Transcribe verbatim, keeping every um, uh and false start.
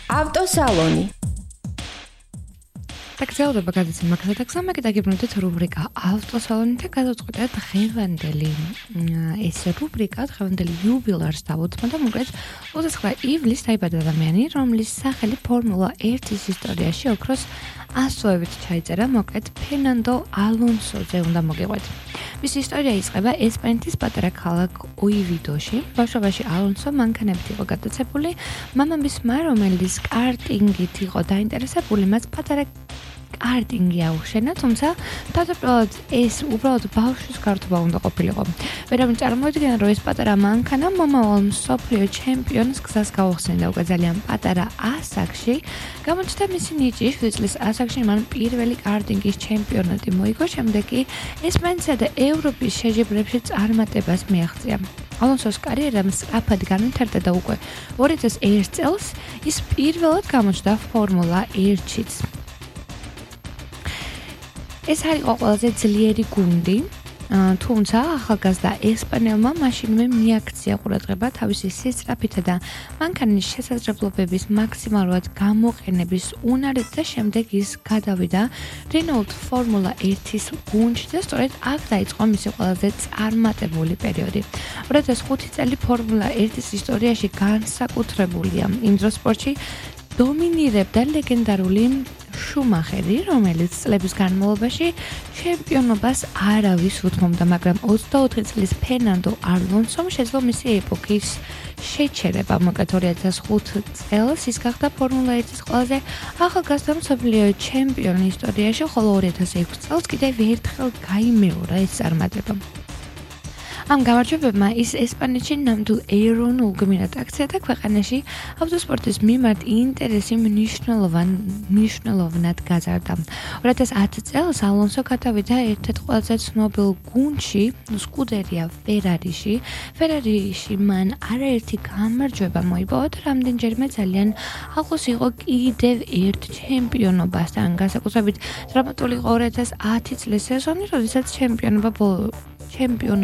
ავტოსალონი. დაგრძელდება გადაცემა გზადაგზამაკი და გიბრუნდეთ რუბრიკა ავტოსალონი და გადავწყვეტეთ დღევანდელი ეს რუბრიკა დღევანდელი იუბილეარს დავუძმა და მოკლედ ოცდაცხრა ივლისს დაიბადა ადამიანი, რომლის სახელი ფორმულა ერთის ისტორიაში ოქროს ასოებით ჩაიწერა, მოკლედ ფერნანდო ალონსოზე უნდა მოგიყვეთ. მისი ისტორია იწყება ესპანეთის პატარა ქალაქ ოივიდოში. ბავშვობაში ალონსო მანქანებით იყო გატაცებული, მამამისმა, რომელიც კარტინგით იყო დაინტერესებული, მას პატარა კარტინგი აუშენა, თუმცა თავდაპირველად ეს უბრალოდ ბავშვის გართობა უნდა ყოფილიყო. ვერავინ წარმოედგენა, რომ ეს პატარა მანქანა მომავალ მსოფლიო ჩემპიონს გზას გაუხსნიდა უკვე ძალიან პატარა ასაკში. გამოჩნდა მისი ნიჭი, შვიდი წლის ასაკში მან პირველი კარტინგის ჩემპიონატი მოიგო, შემდეგ კი ესპანეთსა და ევროპის შეჯიბრებში წარმატებას მიაღწია. ალონსოს კარიერა სწრაფად განვითარდა და უკვე ორი ათას ერთ წელს ის პირველად გამოჩნდა ფორმულა ერთშიც. ეს არ იყო ყველაზე ძლიერი გუნდი, თუმცა ახალგაზრდა ესპანელმა მაშინვე მიაქცია ყურადღება თავისი სისწრაფითა და მანქანის შესაძლებლობების მაქსიმალურად გამოყენების უნარით და შემდეგ ის გადავიდა Renault Formula ერთის გუნდში და სწორედ აქ დაიწყო მისი ყველაზე წარმატებული პერიოდი. ორი ათას ხუთი წელი ფორმულა ერთის ისტორიაში განსაკუთრებულია. იმ დროს სპორტში დომინირებდა ლეგენდარული შუმახერი, რომელიც წლების განმავლობაში ჩემპიონობას არავის უთმობდა, მაგრამ ოცდაოთხი წლის ფერნანდო ალონსომ შეძლო მისი ეპოქის შეჩერება. მოკლედ ორი ათას ხუთი წელს ის გახდა ფორმულა ერთის ყველაზე ახალგაზრდა მსოფლიო ჩემპიონი ისტორიაში, ხოლო ორი ათას ექვსი წელს კიდევ ერთხელ გაიმეორა ეს წარმატება. ამ გამარჯვებებმა ის ესპანეთში ნამდვილ ეროვნულ გმირად აქცია და ქვეყანაში ავტოსპორტის მიმართ ინტერესი მნიშვნელოვან მნიშვნელოვნად გაზარდა. ორი ათას ათი წელს ალონსო გადავიდა ერთ-ერთ ყველაზე ცნობილ გუნდში, სკუდერია ფერარიში. ფერარიში მან არაერთი გამარჯვება მოიპოვა და რამდენჯერმე ძალიან ახლოს იყო კიდევ ერთ ჩემპიონობასთან. განსაკუთრებით დრამატული იყო ორი ათას ათი წლის სეზონი, როდესაც ჩემპიონობა ბოლო ჩემპიონობა